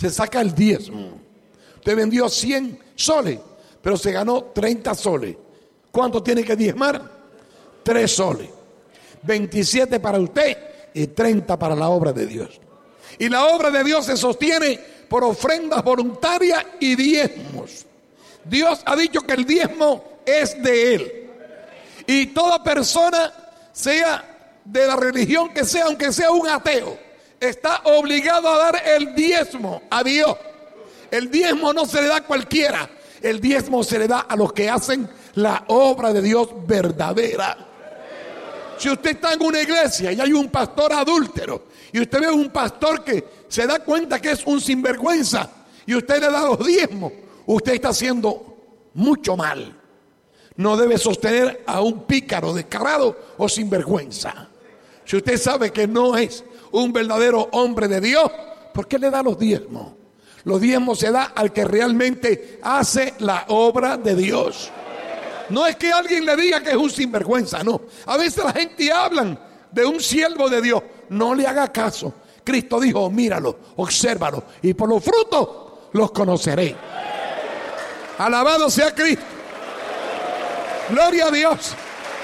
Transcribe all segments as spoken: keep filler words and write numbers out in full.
se saca el diezmo. Usted vendió cien soles, pero se ganó treinta soles. ¿Cuánto tiene que diezmar? Tres soles. veintisiete para usted y treinta para la obra de Dios. Y la obra de Dios se sostiene por ofrendas voluntarias y diezmos. Dios ha dicho que el diezmo es de Él. Y toda persona, sea de la religión que sea, aunque sea un ateo, está obligado a dar el diezmo a Dios. El diezmo no se le da a cualquiera. El diezmo se le da a los que hacen la obra de Dios verdadera. Si usted está en una iglesia y hay un pastor adúltero, y usted ve un pastor que se da cuenta que es un sinvergüenza, y usted le da los diezmos, usted está haciendo mucho mal. No debe sostener a un pícaro, descarado o sinvergüenza. Si usted sabe que no es un verdadero hombre de Dios, ¿por qué le da los diezmos? Los diezmos se da al que realmente hace la obra de Dios. No es que alguien le diga que es un sinvergüenza, no. A veces la gente habla de un siervo de Dios. No le haga caso. Cristo dijo, míralo, obsérvalo, y por los frutos los conoceré. Alabado sea Cristo. Gloria a Dios.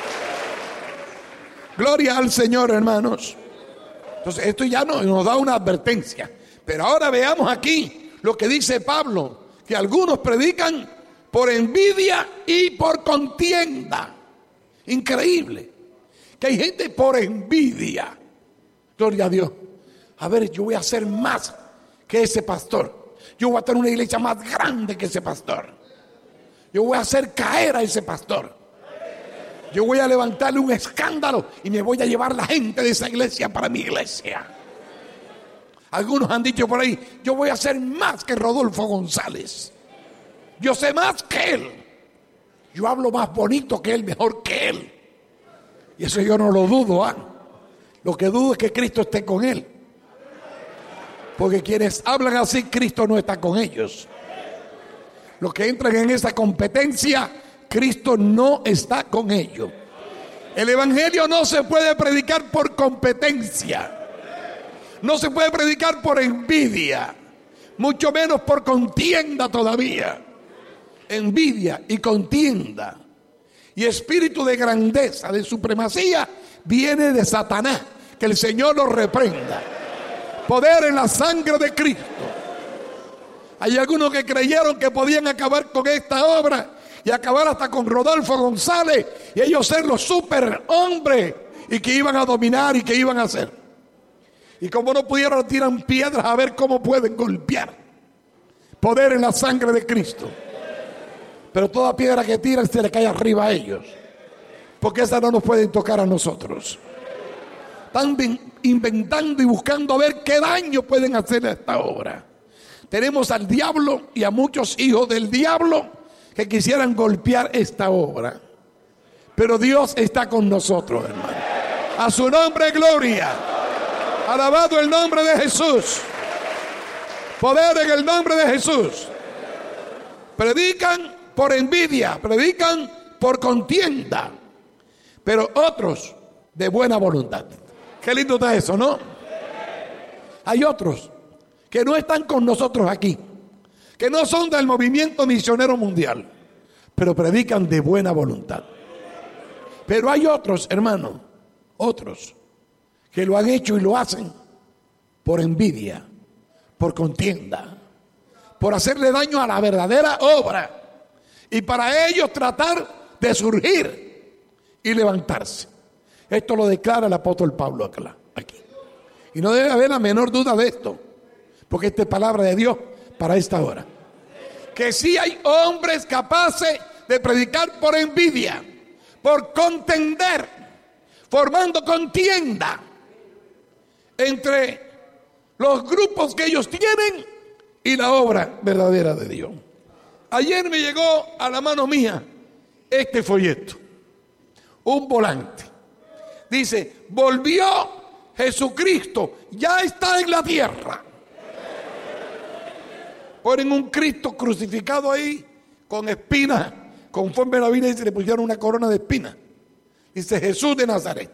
Gloria al Señor, hermanos. Entonces esto ya no, nos da una advertencia. Pero ahora veamos aquí lo que dice Pablo, que algunos predican por envidia y por contienda. Increíble. Que hay gente por envidia. Gloria a Dios. A ver, yo voy a hacer más que ese pastor. Yo voy a tener una iglesia más grande que ese pastor. Yo voy a hacer caer a ese pastor. Yo voy a levantarle un escándalo y me voy a llevar la gente de esa iglesia para mi iglesia. Algunos han dicho por ahí, yo voy a hacer más que Rodolfo González. Yo sé más que él. Yo hablo más bonito que él, mejor que él. Y eso yo no lo dudo, ¿ah? Lo que dudo es que Cristo esté con él. Porque quienes hablan así, Cristo no está con ellos. Los que entran en esa competencia, Cristo no está con ellos. El evangelio no se puede predicar por competencia. No se puede predicar por envidia. Mucho menos por contienda todavía. Envidia y contienda y espíritu de grandeza, de supremacía, viene de Satanás. Que el Señor lo reprenda. Poder en la sangre de Cristo. Hay algunos que creyeron que podían acabar con esta obra y acabar hasta con Rodolfo González y ellos ser los superhombres y que iban a dominar y que iban a hacer. Y como no pudieron, tiran piedras a ver cómo pueden golpear. Poder en la sangre de Cristo. Pero toda piedra que tiran se le cae arriba a ellos. Porque esa no nos pueden tocar a nosotros. Están inventando y buscando a ver qué daño pueden hacer a esta obra. Tenemos al diablo y a muchos hijos del diablo que quisieran golpear esta obra. Pero Dios está con nosotros, hermano. A su nombre, gloria. Alabado el nombre de Jesús. Poder en el nombre de Jesús. Predican por envidia, predican por contienda, pero otros de buena voluntad. Qué lindo está eso, ¿no? Hay otros que no están con nosotros aquí, que no son del movimiento misionero mundial, pero predican de buena voluntad. Pero hay otros, hermano, otros que lo han hecho y lo hacen por envidia, por contienda, por hacerle daño a la verdadera obra. Y para ellos tratar de surgir y levantarse. Esto lo declara el apóstol Pablo aquí. Y no debe haber la menor duda de esto. Porque esta es palabra de Dios para esta hora. Que sí hay hombres capaces de predicar por envidia, por contender, formando contienda entre los grupos que ellos tienen y la obra verdadera de Dios. Ayer me llegó a la mano mía este folleto, un volante. Dice, volvió Jesucristo, ya está en la tierra. Ponen un Cristo crucificado ahí con espinas, conforme la Biblia dice, le pusieron una corona de espinas. Dice Jesús de Nazaret.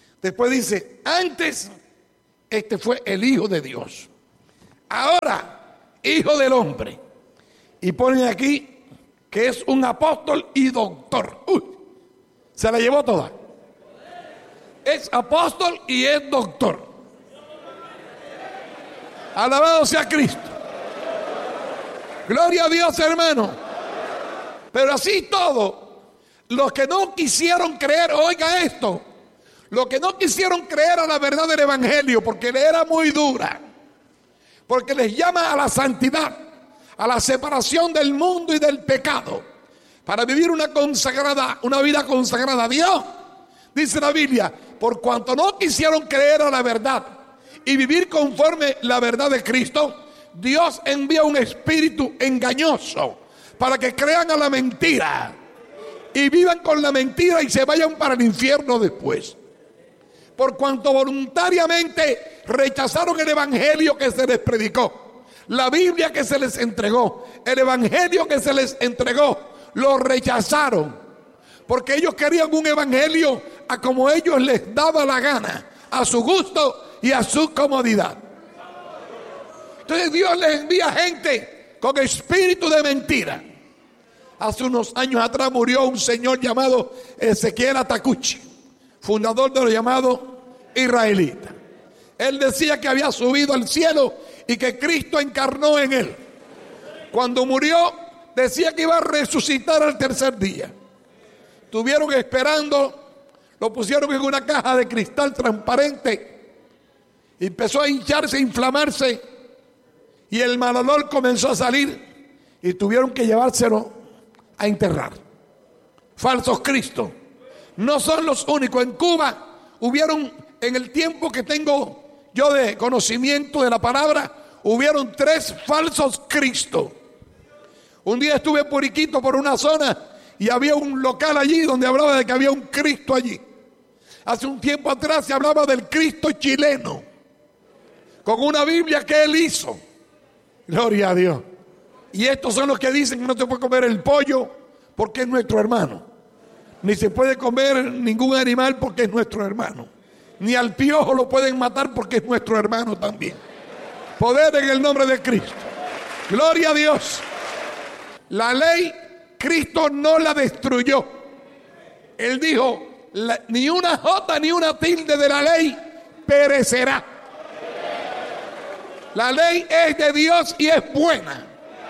Después dice, antes este fue el Hijo de Dios. Ahora Hijo del hombre. Y ponen aquí que es un apóstol y doctor. Uy, se la llevó toda. Es apóstol y es doctor. Alabado sea Cristo. Gloria a Dios, hermano. Pero así todo, los que no quisieron creer, oiga esto, los que no quisieron creer a la verdad del evangelio porque le era muy dura, porque les llama a la santidad, a la separación del mundo y del pecado, para vivir una consagrada, una vida consagrada a Dios. Dice la Biblia, por cuanto no quisieron creer a la verdad y vivir conforme la verdad de Cristo, Dios envía un espíritu engañoso para que crean a la mentira y vivan con la mentira y se vayan para el infierno después. Por cuanto voluntariamente rechazaron el evangelio que se les predicó, la Biblia que se les entregó, el evangelio que se les entregó, lo rechazaron, porque ellos querían un evangelio a como ellos les daba la gana, a su gusto y a su comodidad. Entonces Dios les envía gente con espíritu de mentira. Hace unos años atrás murió un señor llamado Ezequiel Atacuchi, fundador de lo llamado israelita. Él decía que había subido al cielo y que Cristo encarnó en él. Cuando murió, decía que iba a resucitar al tercer día. Estuvieron esperando, lo pusieron en una caja de cristal transparente, empezó a hincharse, a inflamarse, y el mal olor comenzó a salir, y tuvieron que llevárselo a enterrar. Falsos Cristos no son los únicos. En Cuba hubieron, en el tiempo que tengo yo de conocimiento de la palabra, hubieron tres falsos Cristos. Un día estuve por Iquitos, por una zona, y había un local allí donde hablaba de que había un Cristo allí. Hace un tiempo atrás se hablaba del Cristo chileno, con una Biblia que él hizo. Gloria a Dios. Y estos son los que dicen que no se puede comer el pollo porque es nuestro hermano, ni se puede comer ningún animal porque es nuestro hermano, ni al piojo lo pueden matar porque es nuestro hermano también. Poder en el nombre de Cristo. Gloria a Dios. La ley Cristo no la destruyó. Él dijo, la, ni una jota ni una tilde de la ley perecerá. La ley es de Dios y es buena.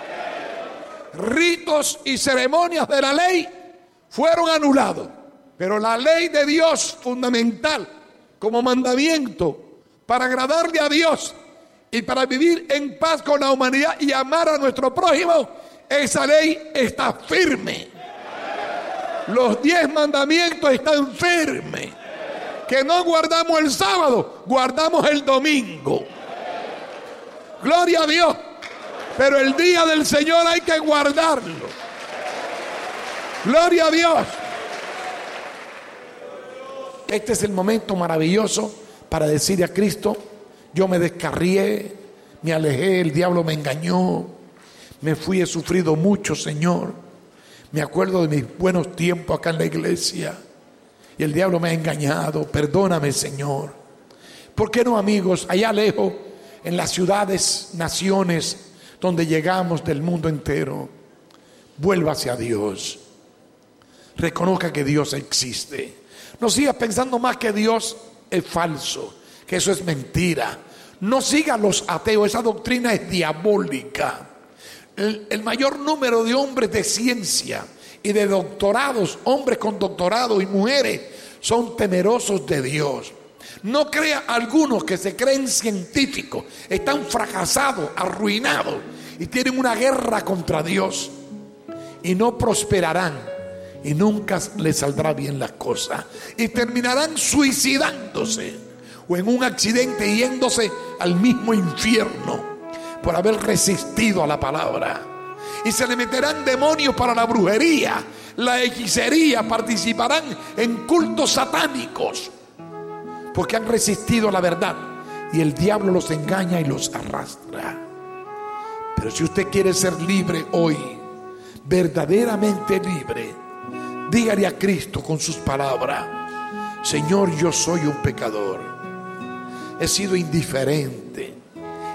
Ritos y ceremonias de la ley fueron anulados, pero la ley de Dios fundamental como mandamiento para agradarle a Dios y para vivir en paz con la humanidad y amar a nuestro prójimo, esa ley está firme. Los diez mandamientos están firmes. Que no guardamos el sábado, guardamos el domingo. Gloria a Dios. Pero el día del Señor hay que guardarlo. Gloria a Dios. Este es el momento maravilloso para decirle a Cristo: yo me descarrié, me alejé, el diablo me engañó, me fui, he sufrido mucho, Señor. Me acuerdo de mis buenos tiempos acá en la iglesia y el diablo me ha engañado. Perdóname, Señor. ¿Por qué no, amigos, allá lejos, en las ciudades, naciones donde llegamos del mundo entero, vuélvase a Dios? Reconozca que Dios existe. No siga pensando más que Dios es falso, que eso es mentira. No siga a los ateos, esa doctrina es diabólica. El, el mayor número de hombres de ciencia y de doctorados, hombres con doctorado y mujeres, son temerosos de Dios. No crea algunos que se creen científicos, están fracasados, arruinados y tienen una guerra contra Dios y no prosperarán y nunca les saldrá bien las cosas y terminarán suicidándose o en un accidente yéndose al mismo infierno por haber resistido a la palabra. Y se le meterán demonios para la brujería, la hechicería, participarán en cultos satánicos porque han resistido a la verdad y el diablo los engaña y los arrastra. Pero si usted quiere ser libre hoy, verdaderamente libre, dígale a Cristo con sus palabras: Señor, yo soy un pecador, he sido indiferente,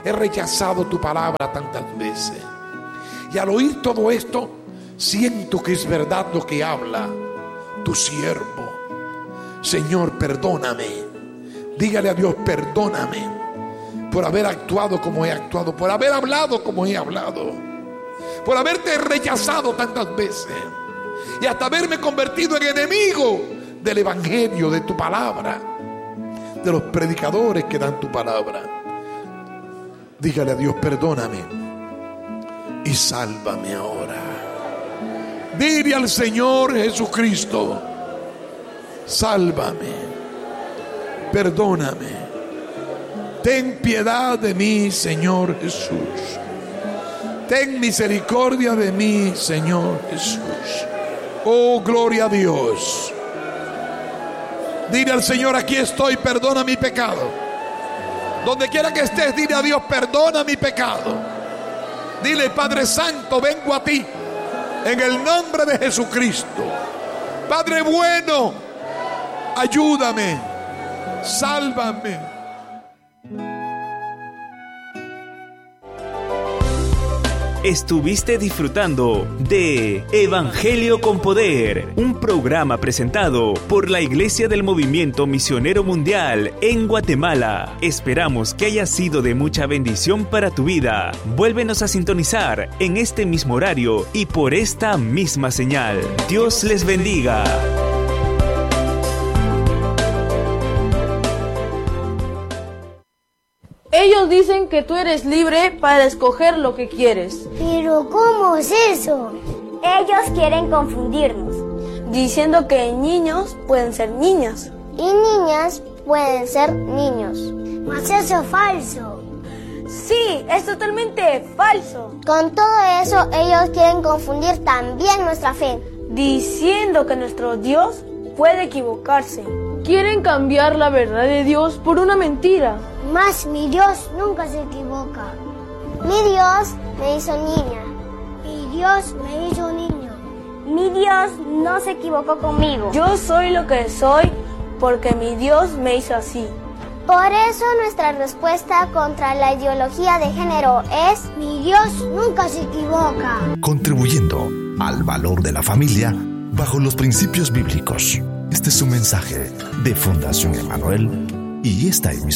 he rechazado tu palabra tantas veces. Y al oír todo esto, siento que es verdad lo que habla tu siervo. Señor, perdóname. Dígale a Dios, perdóname por haber actuado como he actuado, por haber hablado como he hablado, por haberte rechazado tantas veces y hasta haberme convertido en enemigo del evangelio, de tu palabra, de los predicadores que dan tu palabra. Dígale a Dios, perdóname y sálvame ahora. Dile al Señor Jesucristo, sálvame, perdóname, ten piedad de mí, Señor Jesús. Ten misericordia de mí, Señor Jesús. Oh, gloria a Dios. Dile al Señor, aquí estoy, perdona mi pecado. Donde quiera que estés, dile a Dios, perdona mi pecado. Dile, Padre Santo, vengo a ti en el nombre de Jesucristo. Padre bueno, ayúdame, sálvame. Estuviste disfrutando de Evangelio con Poder, un programa presentado por la Iglesia del Movimiento Misionero Mundial en Guatemala. Esperamos que haya sido de mucha bendición para tu vida. Vuélvenos a sintonizar en este mismo horario y por esta misma señal. Dios les bendiga. Ellos dicen que tú eres libre para escoger lo que quieres. ¿Pero cómo es eso? Ellos quieren confundirnos, diciendo que niños pueden ser niñas y niñas pueden ser niños. Mas eso es falso. Sí, es totalmente falso. Con todo eso, ellos quieren confundir también nuestra fe, diciendo que nuestro Dios puede equivocarse. Quieren cambiar la verdad de Dios por una mentira. Mas mi Dios nunca se equivoca. Mi Dios me hizo niña. Mi Dios me hizo niño. Mi Dios no se equivocó conmigo. Yo soy lo que soy porque mi Dios me hizo así. Por eso nuestra respuesta contra la ideología de género es: mi Dios nunca se equivoca. Contribuyendo al valor de la familia bajo los principios bíblicos. Este es un mensaje de Fundación Emmanuel y esta emisora.